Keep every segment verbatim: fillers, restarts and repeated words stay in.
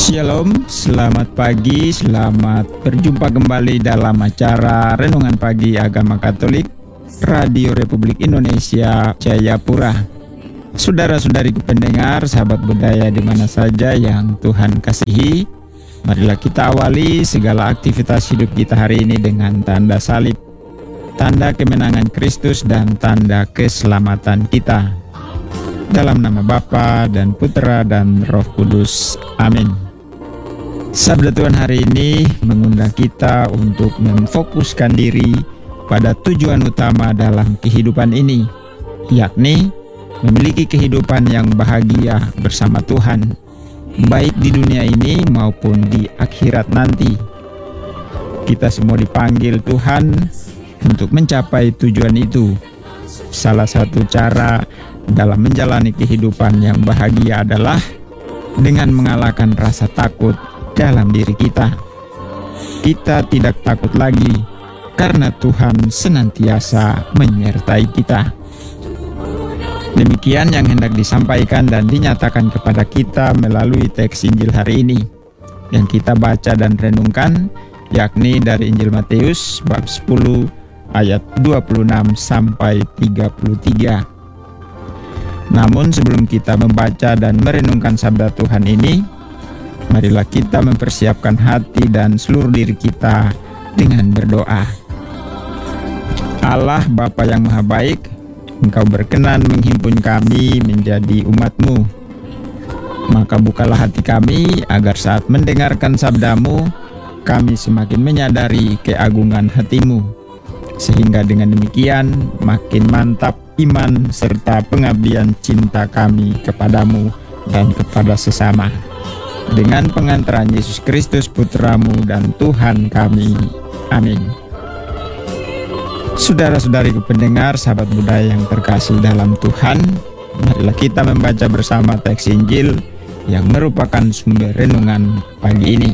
Shalom, selamat pagi, selamat berjumpa kembali dalam acara Renungan Pagi Agama Katolik Radio Republik Indonesia Jayapura. Saudara-saudariku pendengar, sahabat budaya di mana saja yang Tuhan kasihi, marilah kita awali segala aktivitas hidup kita hari ini dengan tanda salib, tanda kemenangan Kristus dan tanda keselamatan kita. Dalam nama Bapa dan Putra dan Roh Kudus. Amin. Sabda Tuhan hari ini mengundang kita untuk memfokuskan diri pada tujuan utama dalam kehidupan ini, yakni memiliki kehidupan yang bahagia bersama Tuhan, baik di dunia ini maupun di akhirat nanti. Kita semua dipanggil Tuhan untuk mencapai tujuan itu. Salah satu cara dalam menjalani kehidupan yang bahagia adalah dengan mengalahkan rasa takut dalam diri kita. Kita tidak takut lagi karena Tuhan senantiasa menyertai kita. Demikian yang hendak disampaikan dan dinyatakan kepada kita melalui teks Injil hari ini yang kita baca dan renungkan, yakni dari Injil Matius bab sepuluh ayat dua puluh enam sampai tiga puluh tiga. Namun sebelum kita membaca dan merenungkan sabda Tuhan ini, marilah kita mempersiapkan hati dan seluruh diri kita dengan berdoa. Allah Bapa yang Maha Baik, Engkau berkenan menghimpun kami menjadi umat-Mu. Maka bukalah hati kami agar saat mendengarkan sabda-Mu, kami semakin menyadari keagungan hati-Mu, sehingga dengan demikian makin mantap iman serta pengabdian cinta kami kepadamu dan kepada sesama. Dengan pengantaran Yesus Kristus Putra-Mu dan Tuhan kami. Amin. Saudara-saudariku pendengar, sahabat budaya yang terkasih dalam Tuhan, marilah kita membaca bersama teks Injil yang merupakan sumber renungan pagi ini.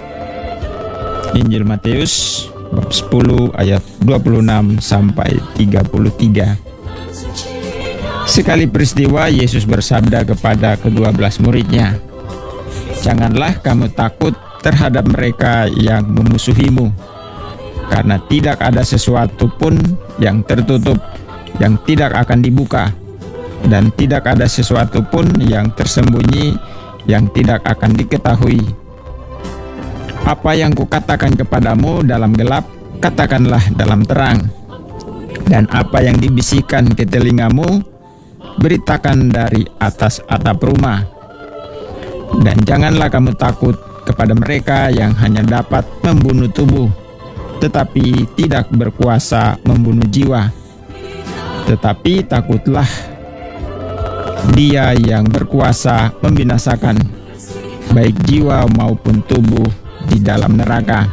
Injil Matius bab sepuluh ayat dua puluh enam sampai tiga puluh tiga. Sekali peristiwa Yesus bersabda kepada kedua belas muridnya, "Janganlah kamu takut terhadap mereka yang memusuhimu, karena tidak ada sesuatu pun yang tertutup yang tidak akan dibuka, dan tidak ada sesuatu pun yang tersembunyi yang tidak akan diketahui. Apa yang kukatakan kepadamu dalam gelap, katakanlah dalam terang, dan apa yang dibisikkan ke telingamu, beritakan dari atas atap rumah. Dan janganlah kamu takut kepada mereka yang hanya dapat membunuh tubuh, tetapi tidak berkuasa membunuh jiwa. Tetapi takutlah Dia yang berkuasa membinasakan baik jiwa maupun tubuh di dalam neraka.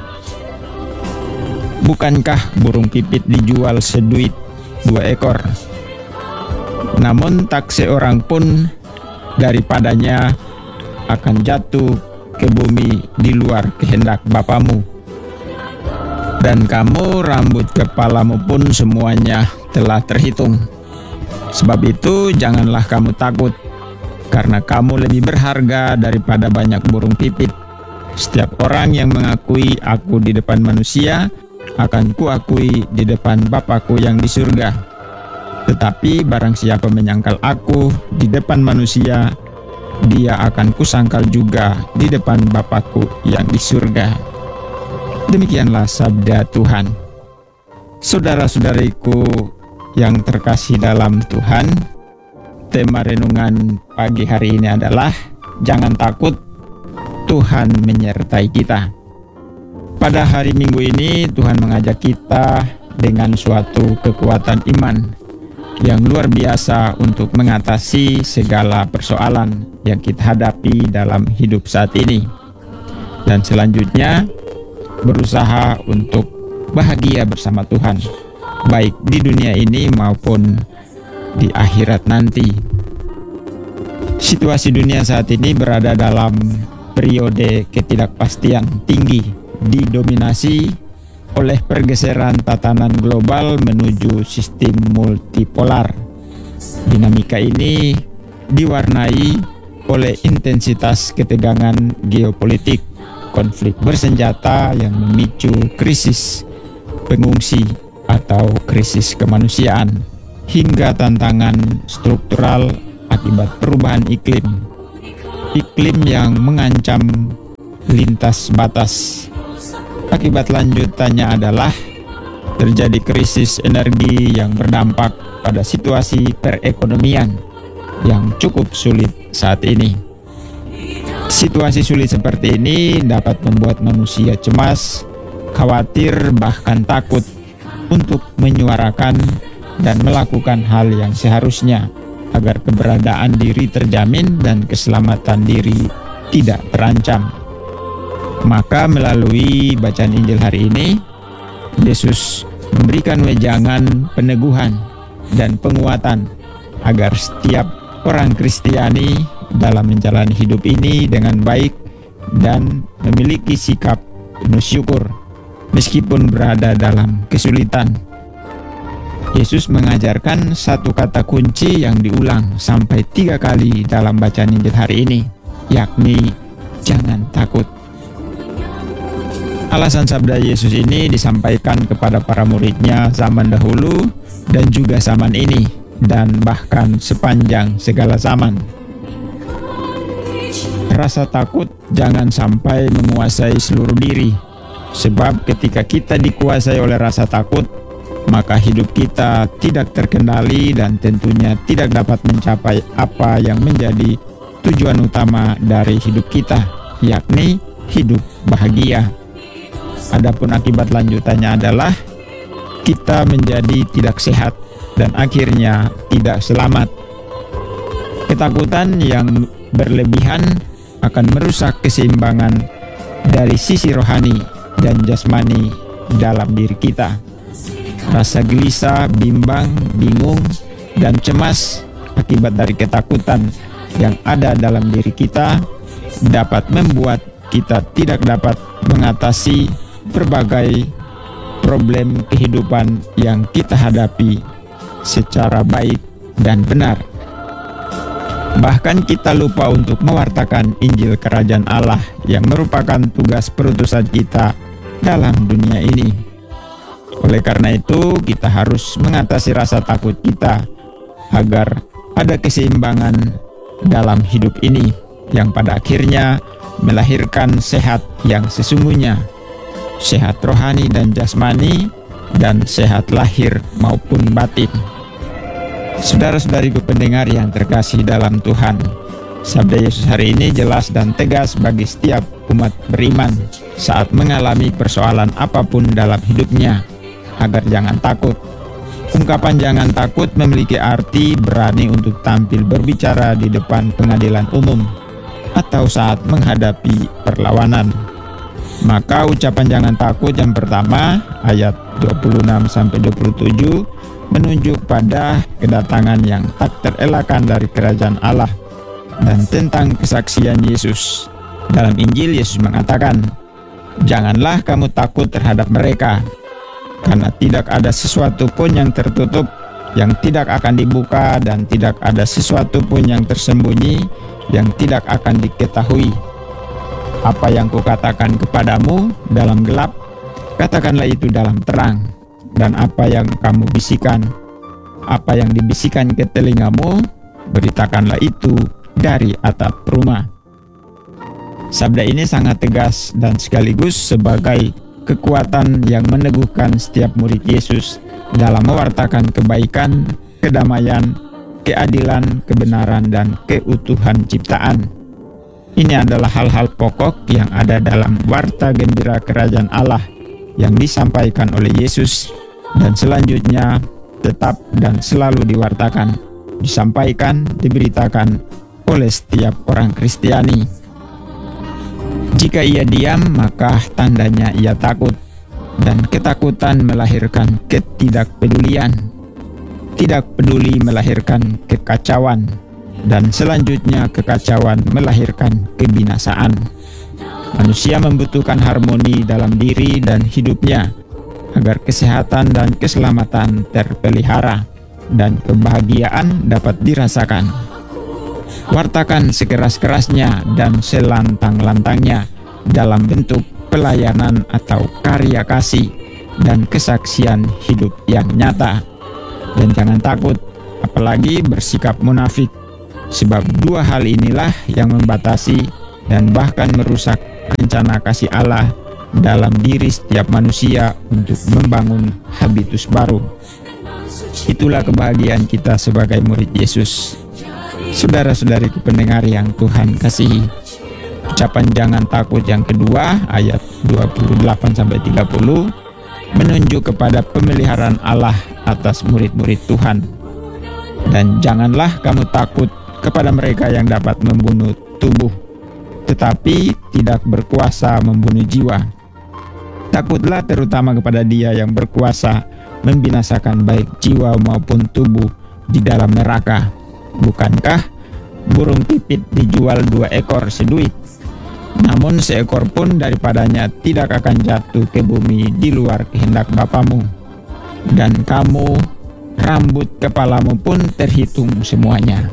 Bukankah burung pipit dijual seduit dua ekor? Namun tak seorang pun daripadanya akan jatuh ke bumi di luar kehendak Bapamu. Dan kamu rambut kepalamu pun semuanya telah terhitung. Sebab itu janganlah kamu takut, karena kamu lebih berharga daripada banyak burung pipit. Setiap orang yang mengakui aku di depan manusia, akan kuakui di depan Bapa-Ku yang di surga. Tetapi barang siapa menyangkal aku di depan manusia, dia akan kusangkal juga di depan Bapa-Ku yang di surga." Demikianlah sabda Tuhan. Saudara-saudariku yang terkasih dalam Tuhan, tema renungan pagi hari ini adalah jangan takut, Tuhan menyertai kita. Pada hari Minggu ini Tuhan mengajak kita dengan suatu kekuatan iman yang luar biasa untuk mengatasi segala persoalan yang kita hadapi dalam hidup saat ini. Dan selanjutnya berusaha untuk bahagia bersama Tuhan, baik di dunia ini maupun di akhirat nanti. Situasi dunia saat ini berada dalam periode ketidakpastian tinggi, didominasi oleh pergeseran tatanan global menuju sistem multipolar. Dinamika ini diwarnai oleh intensitas ketegangan geopolitik, konflik bersenjata yang memicu krisis pengungsi atau krisis kemanusiaan, hingga tantangan struktural akibat perubahan iklim. Iklim yang mengancam lintas batas. Akibat lanjutannya adalah terjadi krisis energi yang berdampak pada situasi perekonomian yang cukup sulit saat ini. Situasi sulit seperti ini dapat membuat manusia cemas, khawatir, bahkan takut untuk menyuarakan dan melakukan hal yang seharusnya agar keberadaan diri terjamin dan keselamatan diri tidak terancam. Maka melalui bacaan Injil hari ini, Yesus memberikan wejangan peneguhan dan penguatan agar setiap orang Kristiani dalam menjalani hidup ini dengan baik dan memiliki sikap penuh syukur meskipun berada dalam kesulitan. Yesus mengajarkan satu kata kunci yang diulang sampai tiga kali dalam bacaan Injil hari ini, yakni jangan takut. Alasan sabda Yesus ini disampaikan kepada para muridnya zaman dahulu dan juga zaman ini, dan bahkan sepanjang segala zaman. Rasa takut jangan sampai menguasai seluruh diri, sebab ketika kita dikuasai oleh rasa takut, maka hidup kita tidak terkendali dan tentunya tidak dapat mencapai apa yang menjadi tujuan utama dari hidup kita, yakni hidup bahagia. Adapun akibat lanjutannya adalah kita menjadi tidak sehat dan akhirnya tidak selamat. Ketakutan yang berlebihan akan merusak keseimbangan dari sisi rohani dan jasmani dalam diri kita. Rasa gelisah, bimbang, bingung, dan cemas akibat dari ketakutan yang ada dalam diri kita dapat membuat kita tidak dapat mengatasi berbagai problem kehidupan yang kita hadapi secara baik dan benar. Bahkan kita lupa untuk mewartakan Injil Kerajaan Allah yang merupakan tugas perutusan kita dalam dunia ini. Oleh karena itu, kita harus mengatasi rasa takut kita agar ada keseimbangan dalam hidup ini yang pada akhirnya melahirkan sehat yang sesungguhnya, sehat rohani dan jasmani, dan sehat lahir maupun batin. Saudara-saudariku pendengar yang terkasih dalam Tuhan, sabda Yesus hari ini jelas dan tegas bagi setiap umat beriman saat mengalami persoalan apapun dalam hidupnya, agar jangan takut. Ungkapan jangan takut memiliki arti berani untuk tampil berbicara di depan pengadilan umum atau saat menghadapi perlawanan. Maka ucapan jangan takut yang pertama, ayat dua puluh enam sampai dua puluh tujuh, menunjuk pada kedatangan yang tak terelakkan dari kerajaan Allah dan tentang kesaksian Yesus. Dalam Injil, Yesus mengatakan, "Janganlah kamu takut terhadap mereka, karena tidak ada sesuatu pun yang tertutup yang tidak akan dibuka, dan tidak ada sesuatu pun yang tersembunyi yang tidak akan diketahui. Apa yang kukatakan kepadamu dalam gelap, katakanlah itu dalam terang. Dan apa yang kamu bisikan, apa yang dibisikkan ke telingamu, beritakanlah itu dari atap rumah." Sabda ini sangat tegas dan sekaligus sebagai kekuatan yang meneguhkan setiap murid Yesus dalam mewartakan kebaikan, kedamaian, keadilan, kebenaran, dan keutuhan ciptaan. Ini adalah hal-hal pokok yang ada dalam warta gembira kerajaan Allah yang disampaikan oleh Yesus dan selanjutnya tetap dan selalu diwartakan, disampaikan, diberitakan oleh setiap orang Kristiani. Jika ia diam, maka tandanya ia takut, dan ketakutan melahirkan ketidakpedulian. Tidak peduli melahirkan kekacauan, dan selanjutnya kekacauan melahirkan kebinasaan. Manusia membutuhkan harmoni dalam diri dan hidupnya agar kesehatan dan keselamatan terpelihara dan kebahagiaan dapat dirasakan. Wartakan sekeras-kerasnya dan selantang-lantangnya dalam bentuk pelayanan atau karya kasih dan kesaksian hidup yang nyata. Dan jangan takut, apalagi bersikap munafik, sebab dua hal inilah yang membatasi dan bahkan merusak rencana kasih Allah dalam diri setiap manusia untuk membangun habitus baru. Itulah kebahagiaan kita sebagai murid Yesus. Saudara-saudariku pendengar yang Tuhan kasihi, ucapan jangan takut yang kedua ayat dua puluh delapan sampai tiga puluh menunjuk kepada pemeliharaan Allah atas murid-murid Tuhan. Dan janganlah kamu takut kepada mereka yang dapat membunuh tubuh, tetapi tidak berkuasa membunuh jiwa. Takutlah terutama kepada Dia yang berkuasa membinasakan baik jiwa maupun tubuh di dalam neraka. Bukankah burung pipit dijual dua ekor seduit? Namun seekor pun daripadanya tidak akan jatuh ke bumi di luar kehendak Bapamu. Dan kamu, rambut kepalamu pun terhitung semuanya.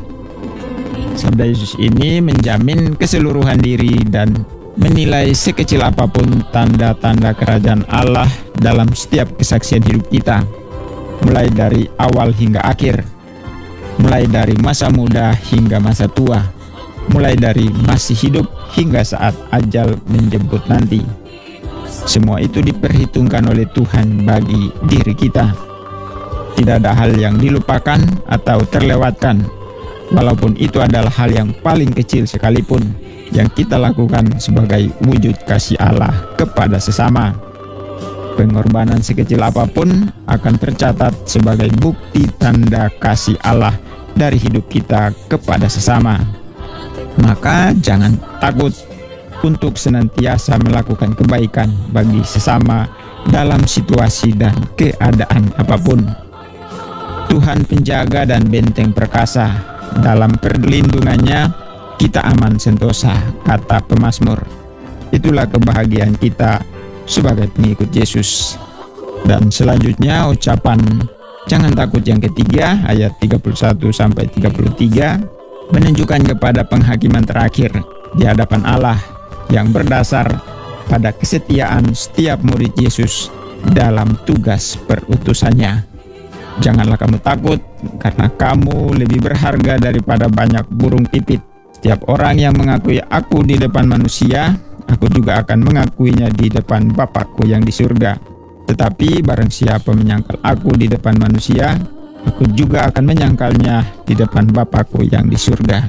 Sabda Yesus ini menjamin keseluruhan diri dan menilai sekecil apapun tanda-tanda kerajaan Allah dalam setiap kesaksian hidup kita, mulai dari awal hingga akhir, mulai dari masa muda hingga masa tua, mulai dari masih hidup hingga saat ajal menjemput nanti. Semua itu diperhitungkan oleh Tuhan bagi diri kita. Tidak ada hal yang dilupakan atau terlewatkan, walaupun itu adalah hal yang paling kecil sekalipun yang kita lakukan sebagai wujud kasih Allah kepada sesama. Pengorbanan sekecil apapun akan tercatat sebagai bukti tanda kasih Allah dari hidup kita kepada sesama. Maka jangan takut untuk senantiasa melakukan kebaikan bagi sesama dalam situasi dan keadaan apapun. Tuhan penjaga dan benteng perkasa, dalam perlindungannya kita aman sentosa, kata pemazmur. Itulah kebahagiaan kita sebagai pengikut Yesus. Dan selanjutnya ucapan jangan takut yang ketiga ayat tiga puluh satu sampai tiga puluh tiga menunjukkan kepada penghakiman terakhir di hadapan Allah yang berdasar pada kesetiaan setiap murid Yesus dalam tugas perutusannya. Janganlah kamu takut, karena kamu lebih berharga daripada banyak burung pipit. Setiap orang yang mengakui aku di depan manusia, aku juga akan mengakuinya di depan Bapakku yang di surga. Tetapi barang siapa menyangkal aku di depan manusia, aku juga akan menyangkalnya di depan Bapakku yang di surga.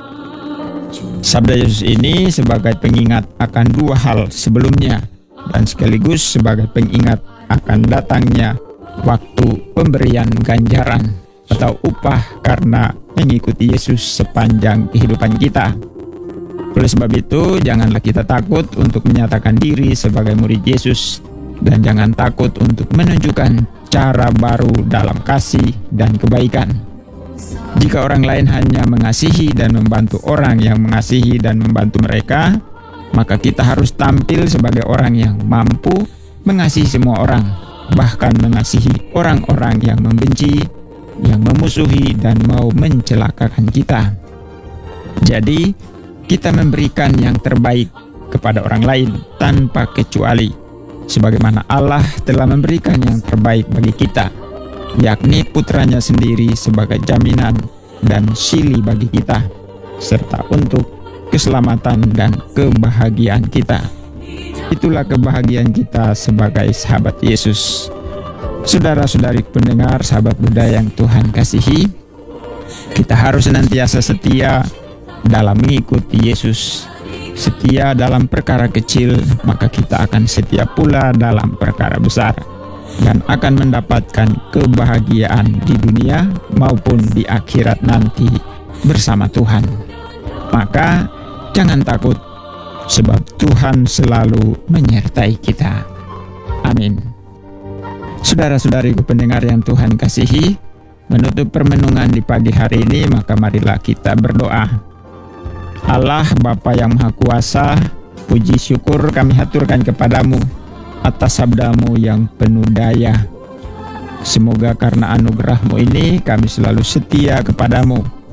Sabda Yesus ini sebagai pengingat akan dua hal sebelumnya, dan sekaligus sebagai pengingat akan datangnya waktu pemberian ganjaran atau upah karena mengikuti Yesus sepanjang kehidupan kita. Oleh sebab itu, janganlah kita takut untuk menyatakan diri sebagai murid Yesus, dan jangan takut untuk menunjukkan cara baru dalam kasih dan kebaikan. Jika orang lain hanya mengasihi dan membantu orang yang mengasihi dan membantu mereka, maka kita harus tampil sebagai orang yang mampu mengasihi semua orang, bahkan mengasihi orang-orang yang membenci, yang memusuhi dan mau mencelakakan kita. Jadi, kita memberikan yang terbaik kepada orang lain tanpa kecuali, sebagaimana Allah telah memberikan yang terbaik bagi kita, yakni putranya sendiri sebagai jaminan dan sili bagi kita, serta untuk keselamatan dan kebahagiaan kita. Itulah kebahagiaan kita sebagai sahabat Yesus. Saudara-saudari pendengar, sahabat Buddha yang Tuhan kasihi, kita harus senantiasa setia dalam mengikuti Yesus. Setia dalam perkara kecil, maka kita akan setia pula dalam perkara besar, dan akan mendapatkan kebahagiaan di dunia maupun di akhirat nanti bersama Tuhan. Maka jangan takut, sebab Tuhan selalu menyertai kita. Amin. Saudara-saudariku pendengar yang Tuhan kasihi, menutup permenungan di pagi hari ini, maka marilah kita berdoa. Allah Bapa yang Maha Kuasa, puji syukur kami haturkan kepadamu atas sabdamu yang penuh daya. Semoga karena anugerahmu ini kami selalu setia kepadamu,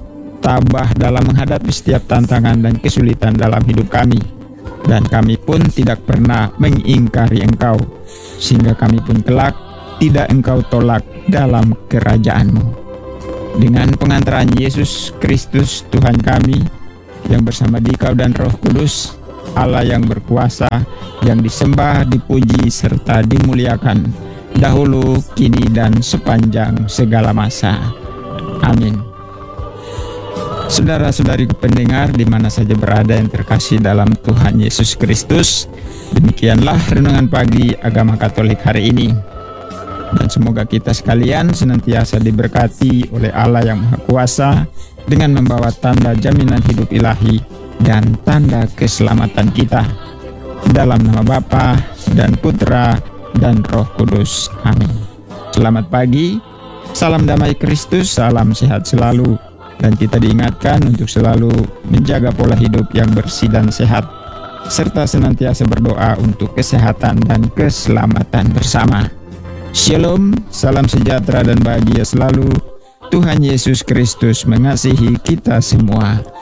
tabah dalam menghadapi setiap tantangan dan kesulitan dalam hidup kami. Dan kami pun tidak pernah mengingkari Engkau, sehingga kami pun kelak tidak Engkau tolak dalam kerajaan-Mu. Dengan pengantaran Yesus Kristus Tuhan kami, yang bersama Dikau dan Roh Kudus, Allah yang berkuasa, yang disembah, dipuji, serta dimuliakan, dahulu, kini, dan sepanjang segala masa. Amin. Saudara-saudari pendengar di mana saja berada yang terkasih dalam Tuhan Yesus Kristus, demikianlah renungan pagi Agama Katolik hari ini. Dan semoga kita sekalian senantiasa diberkati oleh Allah yang Maha Kuasa dengan membawa tanda jaminan hidup ilahi dan tanda keselamatan kita. Dalam nama Bapa dan Putra dan Roh Kudus. Amin. Selamat pagi, salam damai Kristus, salam sehat selalu. Dan kita diingatkan untuk selalu menjaga pola hidup yang bersih dan sehat, serta senantiasa berdoa untuk kesehatan dan keselamatan bersama. Shalom, salam sejahtera dan bahagia selalu. Tuhan Yesus Kristus mengasihi kita semua.